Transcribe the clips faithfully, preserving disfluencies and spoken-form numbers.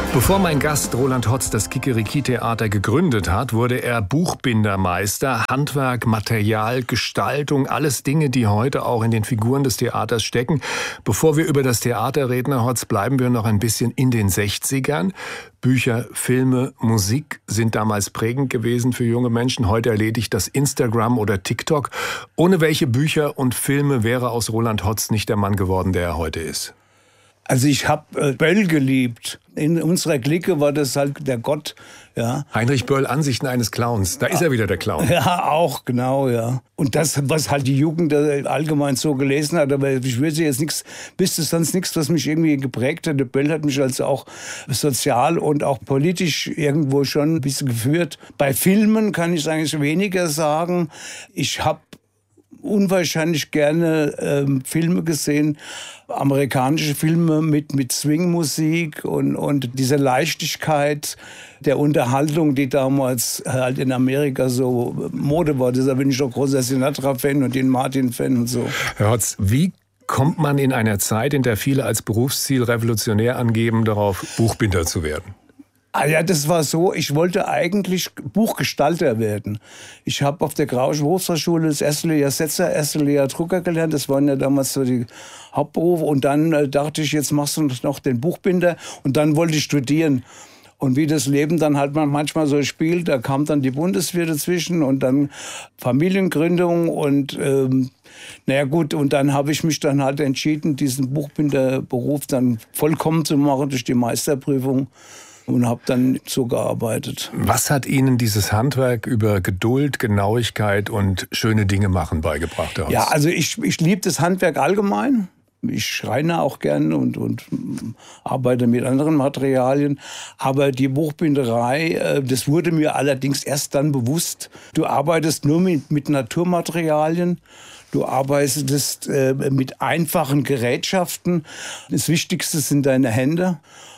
Bevor mein Gast Roland Hotz das Kikeriki-Theater gegründet hat, wurde er Buchbindermeister. Handwerk, Material, Gestaltung, alles Dinge, die heute auch in den Figuren des Theaters stecken. Bevor wir über das Theater reden, Herr Hotz, bleiben wir noch ein bisschen in den sechzigern. Bücher, Filme, Musik sind damals prägend gewesen für junge Menschen. Heute erledigt das Instagram oder TikTok. Ohne welche Bücher und Filme wäre aus Roland Hotz nicht der Mann geworden, der er heute ist? Also ich habe äh, Böll geliebt. In unserer Clique war das halt der Gott. Ja. Heinrich Böll, Ansichten eines Clowns. Da ist er wieder, der Clown. Ja, auch, genau, ja. Und das, was halt die Jugend allgemein so gelesen hat, aber ich würde jetzt nichts, wüsste sonst nichts, was mich irgendwie geprägt hat. Der Böll hat mich also auch sozial und auch politisch irgendwo schon ein bisschen geführt. Bei Filmen kann ich eigentlich weniger sagen. Ich habe unwahrscheinlich gerne ähm, Filme gesehen, amerikanische Filme mit, mit Swing-Musik und, und diese Leichtigkeit der Unterhaltung, die damals halt in Amerika so Mode war. Deshalb bin ich doch großer Sinatra-Fan und den Martin-Fan und so. Herr Hotz, wie kommt man in einer Zeit, in der viele als Berufsziel revolutionär angeben, darauf, Buchbinder zu werden? Ah ja, das war so, ich wollte eigentlich Buchgestalter werden. Ich habe auf der Grauischen Berufsfachschule das erste Lehrjahr Setzer, erste Lehrjahr Drucker gelernt. Das waren ja damals so die Hauptberufe. Und dann äh, dachte ich, jetzt machst du noch den Buchbinder. Und dann wollte ich studieren. Und wie das Leben dann halt manchmal so spielt, da kam dann die Bundeswehr dazwischen und dann Familiengründung und ähm, naja gut, und dann habe ich mich dann halt entschieden, diesen Buchbinderberuf dann vollkommen zu machen durch die Meisterprüfung. Und habe dann so gearbeitet. Was hat Ihnen dieses Handwerk über Geduld, Genauigkeit und schöne Dinge machen beigebracht, Herr Hotz? Ja, also ich, ich liebe das Handwerk allgemein. Ich schreine auch gern und, und arbeite mit anderen Materialien. Aber die Buchbinderei, das wurde mir allerdings erst dann bewusst. Du arbeitest nur mit, mit Naturmaterialien. Du arbeitest äh, mit einfachen Gerätschaften. Das Wichtigste sind deine Hände.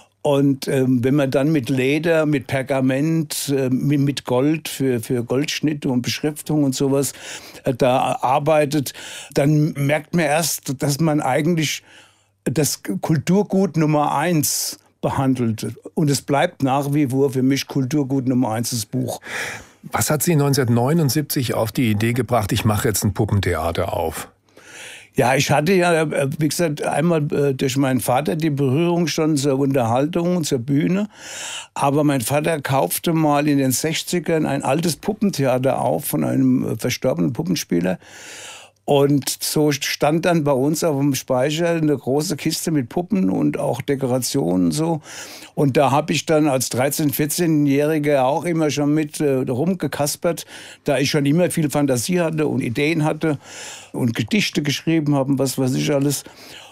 Und ähm, wenn man dann mit Leder, mit Pergament, äh, mit Gold für, für Goldschnitte und Beschriftung und sowas äh, da arbeitet, dann merkt man erst, dass man eigentlich das Kulturgut Nummer eins behandelt. Und es bleibt nach wie vor für mich Kulturgut Nummer eins, das Buch. Was hat Sie neunzehnhundertneunundsiebzig auf die Idee gebracht, ich mache jetzt ein Puppentheater auf? Ja, ich hatte ja, wie gesagt, einmal durch meinen Vater die Berührung schon zur Unterhaltung, zur Bühne. Aber mein Vater kaufte mal in den sechzigern ein altes Puppentheater auf von einem verstorbenen Puppenspieler. Und so stand dann bei uns auf dem Speicher eine große Kiste mit Puppen und auch Dekorationen und so. Und da habe ich dann als dreizehn-, vierzehnjähriger auch immer schon mit äh, rumgekaspert, da ich schon immer viel Fantasie hatte und Ideen hatte und Gedichte geschrieben habe, was weiß ich alles.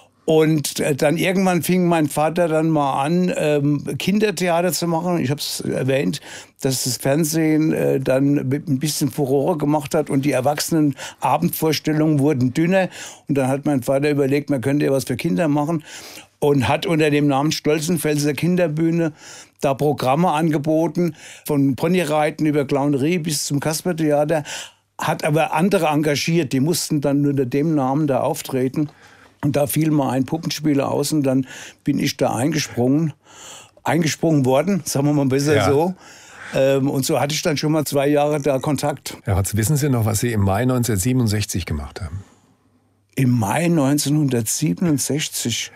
Und dann irgendwann fing mein Vater dann mal an, ähm, Kindertheater zu machen. Ich habe es erwähnt, dass das Fernsehen äh, dann ein bisschen Furore gemacht hat und die erwachsenen Abendvorstellungen wurden dünner. Und dann hat mein Vater überlegt, man könnte ja was für Kinder machen und hat unter dem Namen Stolzenfelser Kinderbühne da Programme angeboten, von Ponyreiten über Clownerie bis zum Kaspertheater, hat aber andere engagiert, die mussten dann unter dem Namen da auftreten. Und da fiel mal ein Puppenspieler aus und dann bin ich da eingesprungen, eingesprungen worden, sagen wir mal besser ja. so. Ähm, und so hatte ich dann schon mal zwei Jahre da Kontakt. Herr Hotz, wissen Sie noch, was Sie im Mai neunzehnhundertsiebenundsechzig gemacht haben? Im Mai neunzehnhundertsiebenundsechzig?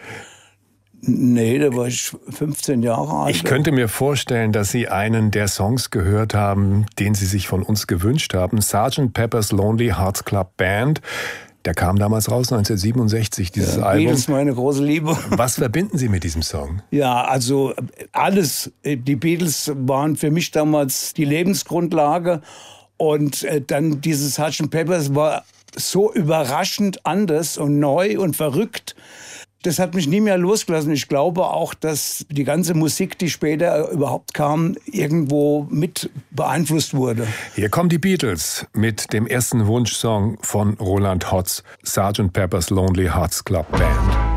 Nee, da war ich fünfzehn Jahre alt. Ich könnte mir vorstellen, dass Sie einen der Songs gehört haben, den Sie sich von uns gewünscht haben. Sergeant Pepper's Lonely Hearts Club Band. Der kam damals raus, neunzehnhundertsiebenundsechzig, dieses ja, Album. Beatles, meine große Liebe. Was verbinden Sie mit diesem Song? Ja, also alles. Die Beatles waren für mich damals die Lebensgrundlage. Und dann dieses Sergeant Pepper's war so überraschend anders und neu und verrückt. Das hat mich nie mehr losgelassen. Ich glaube auch, dass die ganze Musik, die später überhaupt kam, irgendwo mit beeinflusst wurde. Hier kommen die Beatles mit dem ersten Wunschsong von Roland Hotz, Sergeant Pepper's Lonely Hearts Club Band.